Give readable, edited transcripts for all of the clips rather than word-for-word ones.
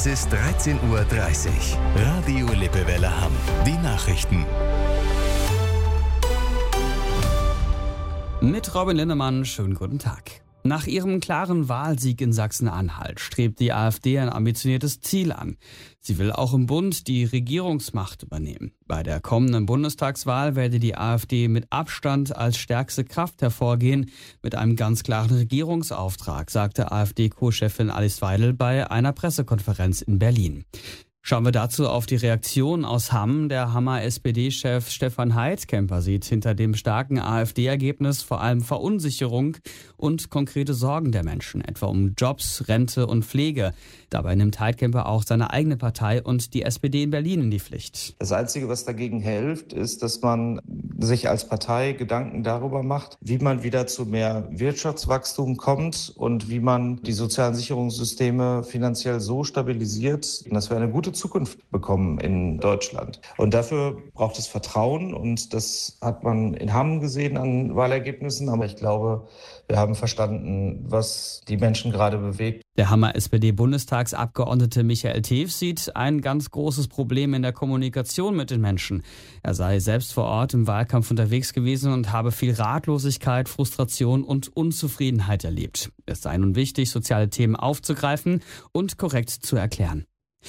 Es ist 13:30 Uhr. Radio Lippewelle Hamm. Die Nachrichten. Mit Robin Linnemann, schönen guten Tag. Nach ihrem klaren Wahlsieg in Sachsen-Anhalt strebt die AfD ein ambitioniertes Ziel an. Sie will auch im Bund die Regierungsmacht übernehmen. Bei der kommenden Bundestagswahl werde die AfD mit Abstand als stärkste Kraft hervorgehen, mit einem ganz klaren Regierungsauftrag, sagte AfD-Co-Chefin Alice Weidel bei einer Pressekonferenz in Berlin. Schauen wir dazu auf die Reaktion aus Hamm. Der Hammer SPD-Chef Stefan Heidkamper sieht hinter dem starken AfD-Ergebnis vor allem Verunsicherung und konkrete Sorgen der Menschen, etwa um Jobs, Rente und Pflege. Dabei nimmt Heidkamper auch seine eigene Partei und die SPD in Berlin in die Pflicht. Das Einzige, was dagegen hilft, ist, dass man sich als Partei Gedanken darüber macht, wie man wieder zu mehr Wirtschaftswachstum kommt und wie man die sozialen Sicherungssysteme finanziell so stabilisiert, dass wir eine gute Zukunft bekommen in Deutschland. Und dafür braucht es Vertrauen und das hat man in Hamm gesehen an Wahlergebnissen. Aber ich glaube, wir haben verstanden, was die Menschen gerade bewegt. Der Hammer SPD-Bundestagsabgeordnete Michael Tews sieht ein ganz großes Problem in der Kommunikation mit den Menschen. Er sei selbst vor Ort im Wahlkampf unterwegs gewesen und habe viel Ratlosigkeit, Frustration und Unzufriedenheit erlebt. Es sei nun wichtig, soziale Themen aufzugreifen und korrekt zu erklären.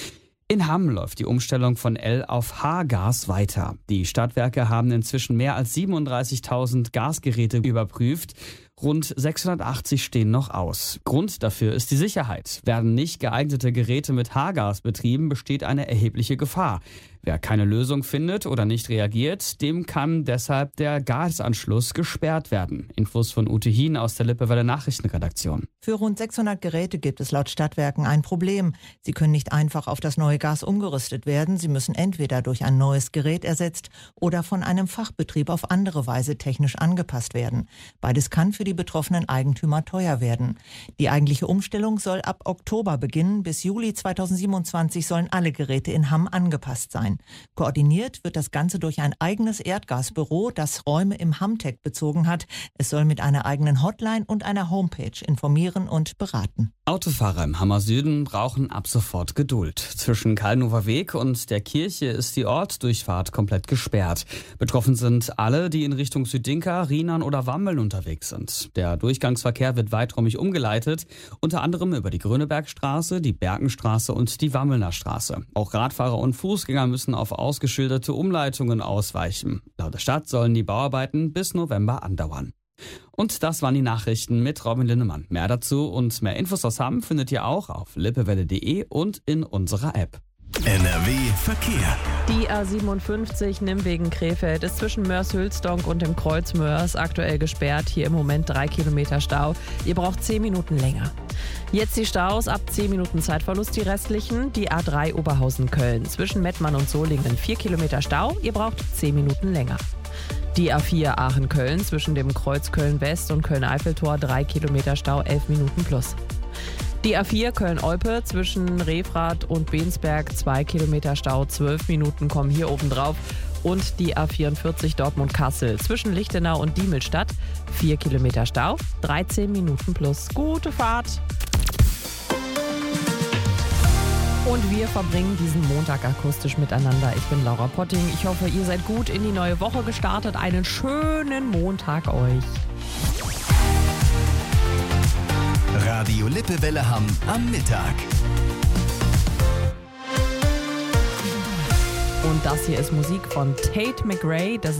In Hamm läuft die Umstellung von L auf H-Gas weiter. Die Stadtwerke haben inzwischen mehr als 37.000 Gasgeräte überprüft. Rund 680 stehen noch aus. Grund dafür ist die Sicherheit. Werden nicht geeignete Geräte mit H-Gas betrieben, besteht eine erhebliche Gefahr. Wer keine Lösung findet oder nicht reagiert, dem kann deshalb der Gasanschluss gesperrt werden. Infos von Ute Hien aus der Lippewelle Nachrichtenredaktion. Für rund 600 Geräte gibt es laut Stadtwerken ein Problem. Sie können nicht einfach auf das neue Gas umgerüstet werden. Sie müssen entweder durch ein neues Gerät ersetzt oder von einem Fachbetrieb auf andere Weise technisch angepasst werden. Beides kann für die betroffenen Eigentümer teuer werden. Die eigentliche Umstellung soll ab Oktober beginnen. Bis Juli 2027 sollen alle Geräte in Hamm angepasst sein. Koordiniert wird das Ganze durch ein eigenes Erdgasbüro, das Räume im Hammtech bezogen hat. Es soll mit einer eigenen Hotline und einer Homepage informieren und beraten. Autofahrer im Hammer Süden brauchen ab sofort Geduld. Zwischen Kallenhofer Weg und der Kirche ist die Ortsdurchfahrt komplett gesperrt. Betroffen sind alle, die in Richtung Südinka, Rienan oder Wammeln unterwegs sind. Der Durchgangsverkehr wird weiträumig umgeleitet, unter anderem über die Grönebergstraße, die Berkenstraße und die Wammelner Straße. Auch Radfahrer und Fußgänger müssen auf ausgeschilderte Umleitungen ausweichen. Laut der Stadt sollen die Bauarbeiten bis November andauern. Und das waren die Nachrichten mit Robin Linnemann. Mehr dazu und mehr Infos aus Hamm findet ihr auch auf lippewelle.de und in unserer App. NRW Verkehr. Die A57 Nimwegen-Krefeld ist zwischen Mörs-Hülsdonk und dem Kreuz Mörs aktuell gesperrt. Hier im Moment 3 Kilometer Stau. Ihr braucht 10 Minuten länger. Jetzt die Staus, ab 10 Minuten Zeitverlust die restlichen. Die A3 Oberhausen-Köln zwischen Mettmann und Solingen 4 Kilometer Stau. Ihr braucht 10 Minuten länger. Die A4 Aachen-Köln zwischen dem Kreuz Köln-West und Köln-Eiffeltor 3 Kilometer Stau, 11 Minuten plus. Die A4 Köln-Olpe zwischen Refrath und Bensberg 2 Kilometer Stau, 12 Minuten kommen hier oben drauf. Und die A44 Dortmund-Kassel zwischen Lichtenau und Diemelstadt 4 Kilometer Stau, 13 Minuten plus. Gute Fahrt! Und wir verbringen diesen Montag akustisch miteinander. Ich bin Laura Potting. Ich hoffe, ihr seid gut in die neue Woche gestartet. Einen schönen Montag euch. Radio Lippewelle Hamm am Mittag. Und das hier ist Musik von Tate McRae. Das